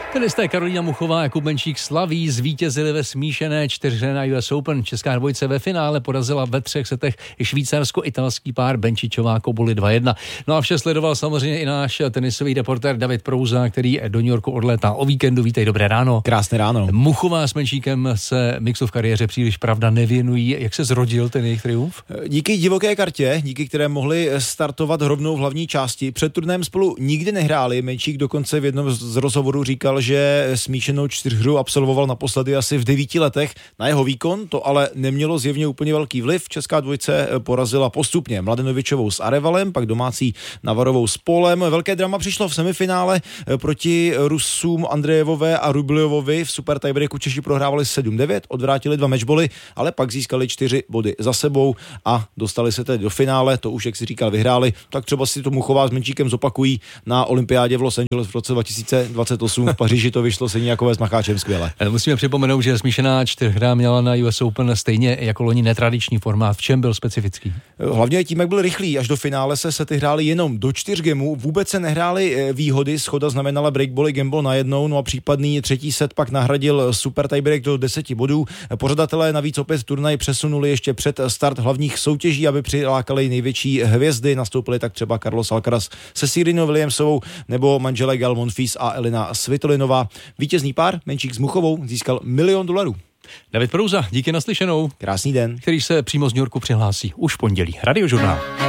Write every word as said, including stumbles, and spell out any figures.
Tenisté Karolína Muchová a Jakub Menčík slaví, zvítězili ve smíšené čtyřhře na U S Open. Česká dvojice ve finále porazila ve třech setech i švýcarsko-italský pár Benčičová Kobuli dva jedna. No a vše sledoval samozřejmě i náš tenisový reportér David Prouza, který do New Yorku odlétá o víkendu. Vítej, dobré ráno. Krásné ráno. Muchová s Menčíkem se mixu v kariéře příliš pravda nevěnují. Jak se zrodil ten jejich triumf? Díky divoké kartě, díky které mohli startovat rovnou v hlavní části. Před turnajem spolu nikdy nehráli. Menčík dokonce v jednom z rozhovorů říkal, že smíšenou čtyřhru absolvoval naposledy asi v devíti letech. Na jeho výkon to ale nemělo zjevně úplně velký vliv. Česká dvojice porazila postupně Mladenovičovou s Arevalem, pak domácí Navarovou s Polem. Velké drama přišlo v semifinále proti Rusům Andrejevové a Rubljovovi. V super tiebreaku Češi prohrávali sedm devět, odvrátili dva matchboly, ale pak získali čtyři body za sebou a dostali se teď do finále. To už, jak si říkal, vyhráli. Tak třeba si to Muchová s Menčíkem zopakují na olympiádě v Los Angeles v roce dva tisíce dvacet osm. V Paříži to vyšlo stejně jako s Macháčem skvěle. Musíme připomenout, že smíšená čtyřhra měla na U S Open stejně jako loni netradiční formát. V čem byl specifický? Hlavně tím, jak byl rychlý. Až do finále se sety hrály jenom do čtyř gemů. Vůbec se nehrály výhody. Schoda znamenala breakball, gameball na jednou, no a případný třetí set pak nahradil super tiebreak do deseti bodů. Pořadatelé navíc opět turnaj přesunuli ještě před start hlavních soutěží, aby přilákali největší hvězdy. Nastoupili tak třeba Carlos Alcaraz se Serenou Williamsovou nebo manželé Gael Monfils a Elina Svitolinová. Vítězný pár Menčík s Muchovou získal milion dolarů. David Prouza, díky naslyšenou. Krásný den. Který se přímo z New Yorku přihlásí už v pondělí. Radiožurnál.